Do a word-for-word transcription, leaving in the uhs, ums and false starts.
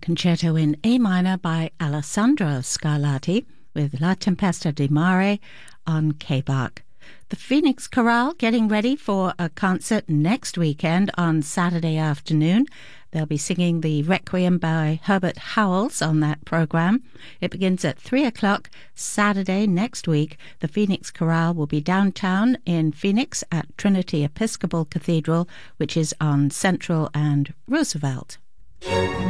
concerto in A minor by Alessandro Scarlatti with La Tempesta di Mare on K-Bach. The Phoenix Chorale getting ready for a concert next weekend on Saturday afternoon. They'll be singing the Requiem by Herbert Howells on that program. It begins at three o'clock Saturday next week. The Phoenix Chorale will be downtown in Phoenix at Trinity Episcopal Cathedral, which is on Central and Roosevelt.